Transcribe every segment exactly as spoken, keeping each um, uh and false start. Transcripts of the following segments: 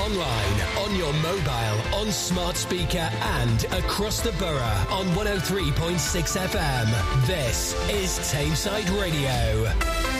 online, on your mobile, on smart speaker and across the borough on one oh three point six F M. This is Tameside Radio.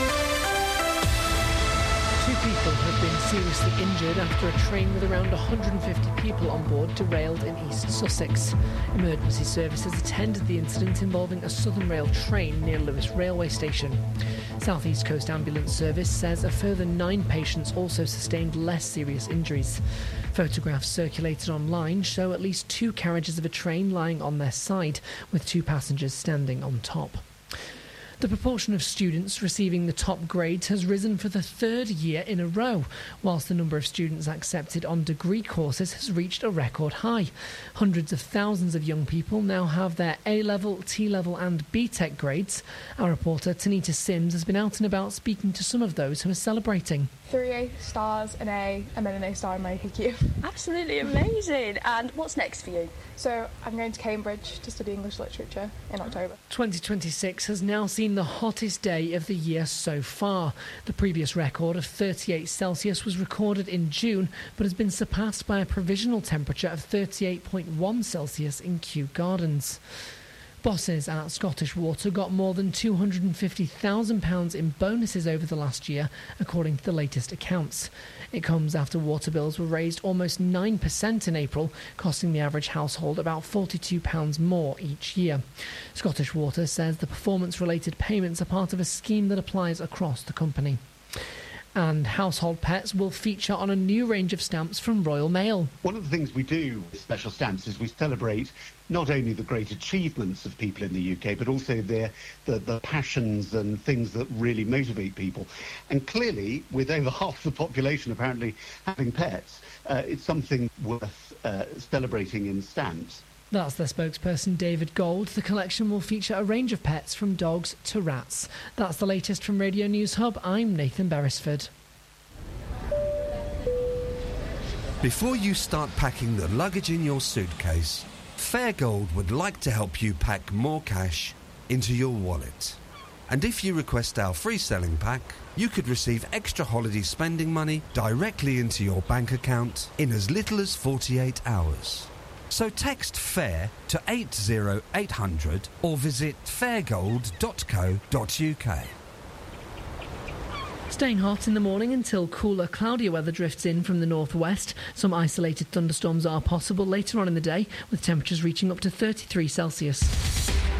Two people have been seriously injured after a train with around one hundred fifty people on board derailed in East Sussex. Emergency services attended the incident involving a Southern Rail train near Lewes railway station. South East Coast Ambulance Service says a further nine patients also sustained less serious injuries. Photographs circulated online show at least two carriages of a train lying on their side, with two passengers standing on top. The proportion of students receiving the top grades has risen for the third year in a row, whilst the number of students accepted on degree courses has reached a record high. Hundreds of thousands of young people now have their A-level, T-level and B Tech grades. Our reporter Tanita Sims has been out and about speaking to some of those who are celebrating. Three A stars, an A, and then an A star in my A P Q. Absolutely amazing. And what's next for you? So I'm going to Cambridge to study English literature in October. twenty twenty-six has now seen the hottest day of the year so far. The previous record of thirty-eight Celsius was recorded in June, but has been surpassed by a provisional temperature of thirty-eight point one Celsius in Kew Gardens. Bosses at Scottish Water got more than two hundred fifty thousand pounds in bonuses over the last year, according to the latest accounts. It comes after water bills were raised almost nine percent in April, costing the average household about forty-two pounds more each year. Scottish Water says the performance-related payments are part of a scheme that applies across the company. And household pets will feature on a new range of stamps from Royal Mail. One of the things we do with special stamps is we celebrate not only the great achievements of people in the U K, but also their the, the passions and things that really motivate people. And clearly, with over half the population apparently having pets, uh, it's something worth uh, celebrating in stamps. That's the spokesperson David Gold. The collection will feature a range of pets from dogs to rats. That's the latest from Radio News Hub. I'm Nathan Beresford. Before you start packing the luggage in your suitcase, Fairgold would like to help you pack more cash into your wallet. And if you request our free selling pack, you could receive extra holiday spending money directly into your bank account in as little as forty-eight hours. So text FAIR to eight zero eight hundred or visit fairgold dot co dot uk. Staying hot in the morning until cooler, cloudier weather drifts in from the northwest. Some isolated thunderstorms are possible later on in the day, with temperatures reaching up to thirty-three Celsius.